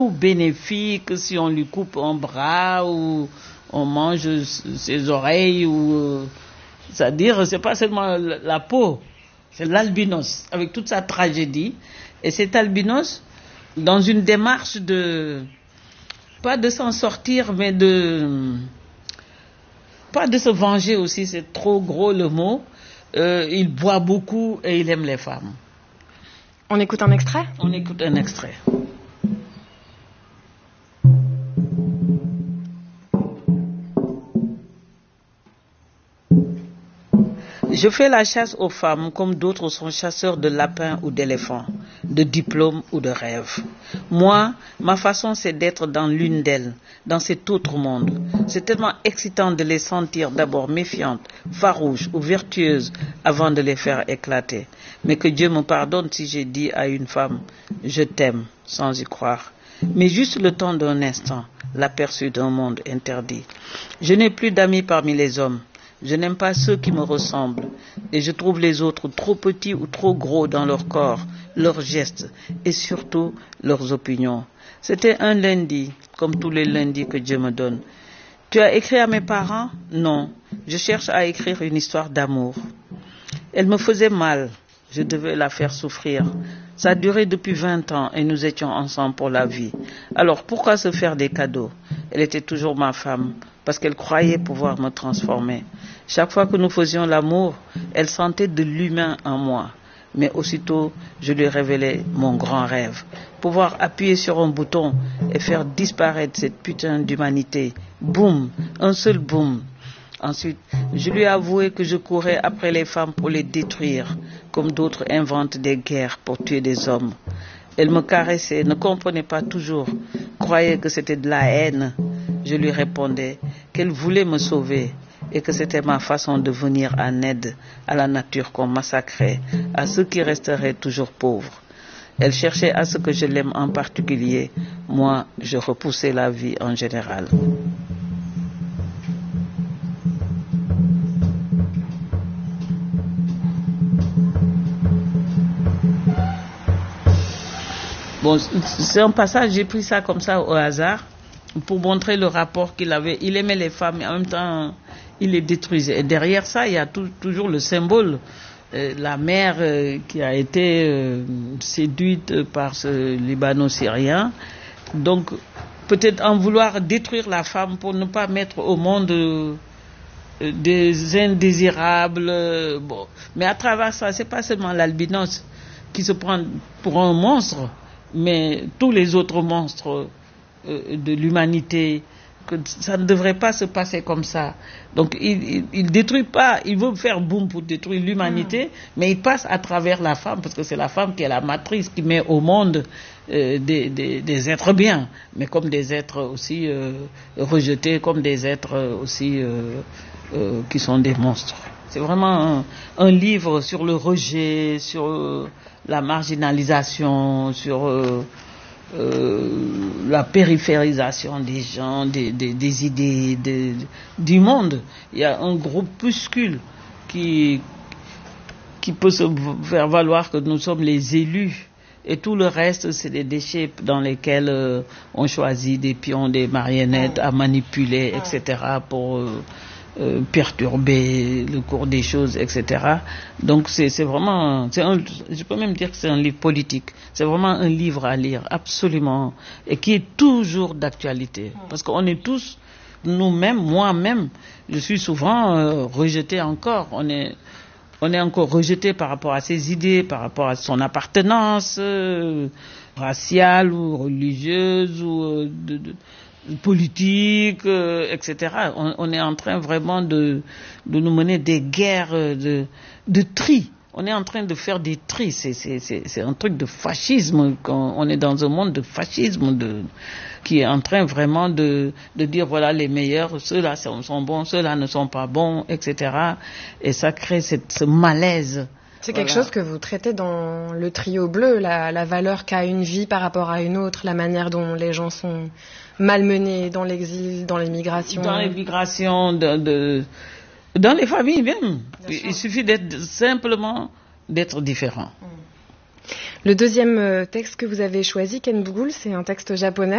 bénéfique si on lui coupe un bras ou on mange ses oreilles ou c'est-à-dire c'est pas seulement la peau, c'est l'albinos avec toute sa tragédie. Et cet albinos, dans une démarche de pas de s'en sortir, mais pas de se venger aussi, c'est trop gros le mot. Il boit beaucoup et il aime les femmes. On écoute un extrait ? On écoute un extrait. Je fais la chasse aux femmes comme d'autres sont chasseurs de lapins ou d'éléphants, de diplômes ou de rêves. Moi, ma façon c'est d'être dans l'une d'elles, dans cet autre monde. C'est tellement excitant de les sentir d'abord méfiantes, farouches ou vertueuses avant de les faire éclater. Mais que Dieu me pardonne si j'ai dit à une femme « je t'aime » sans y croire. Mais juste le temps d'un instant, l'aperçu d'un monde interdit. Je n'ai plus d'amis parmi les hommes. Je n'aime pas ceux qui me ressemblent et je trouve les autres trop petits ou trop gros dans leur corps, leurs gestes et surtout leurs opinions. C'était un lundi, comme tous les lundis que Dieu me donne. Tu as écrit à mes parents? Non, je cherche à écrire une histoire d'amour. Elle me faisait mal, je devais la faire souffrir. Ça a duré depuis 20 ans et nous étions ensemble pour la vie. Alors pourquoi se faire des cadeaux? Elle était toujours ma femme parce qu'elle croyait pouvoir me transformer. Chaque fois que nous faisions l'amour, elle sentait de l'humain en moi. Mais aussitôt, je lui révélais mon grand rêve. Pouvoir appuyer sur un bouton et faire disparaître cette putain d'humanité. Boum, un seul boum. Ensuite, je lui avouais que je courais après les femmes pour les détruire, comme d'autres inventent des guerres pour tuer des hommes. Elle me caressait, ne comprenait pas toujours, croyait que c'était de la haine. Je lui répondais qu'elle voulait me sauver et que c'était ma façon de venir en aide à la nature qu'on massacrait, à ceux qui resteraient toujours pauvres. Elle cherchait à ce que je l'aime en particulier. Moi, je repoussais la vie en général. Bon, c'est un passage, j'ai pris ça comme ça au hasard pour montrer le rapport qu'il avait. Il aimait les femmes mais en même temps il les détruisait. Et derrière ça, il y a toujours le symbole, la mère qui a été séduite par ce Libano-Syrien. Donc peut-être en vouloir détruire la femme pour ne pas mettre au monde des indésirables. Bon. Mais à travers ça, c'est pas seulement l'albinos qui se prend pour un monstre, mais tous les autres monstres de l'humanité, que ça ne devrait pas se passer comme ça. Donc il détruit pas, il veut faire boum pour détruire l'humanité, mais il passe à travers la femme, parce que c'est la femme qui est la matrice, qui met au monde des êtres bien, mais comme des êtres aussi rejetés, comme des êtres aussi qui sont des monstres. C'est vraiment un livre sur le rejet, sur la marginalisation, sur la périphérisation des gens, des idées, du monde. Il y a un groupuscule qui peut se faire valoir que nous sommes les élus. Et tout le reste, c'est des déchets dans lesquels on choisit des pions, des marionnettes à manipuler, etc. pour perturber le cours des choses, etc. Donc c'est vraiment, je peux même dire que c'est un livre politique. C'est vraiment un livre à lire, absolument, et qui est toujours d'actualité. Parce qu'on est tous, nous-mêmes, moi-même, je suis souvent rejeté encore. On est encore rejeté par rapport à ses idées, par rapport à son appartenance raciale ou religieuse ou politique, etc. On est en train vraiment de nous mener des guerres de tri. On est en train de faire des tris. C'est un truc de fascisme. On est dans un monde de fascisme qui est en train vraiment de dire voilà les meilleurs, ceux-là sont bons, ceux-là ne sont pas bons, etc. Et ça crée ce malaise. C'est quelque chose que vous traitez dans le trio bleu, la valeur qu'a une vie par rapport à une autre, la manière dont les gens sont malmenés dans l'exil, dans l'émigration. Dans l'émigration, dans les familles même. Il suffit simplement d'être différent. Le deuxième texte que vous avez choisi, Ken Bougoul, c'est un texte japonais.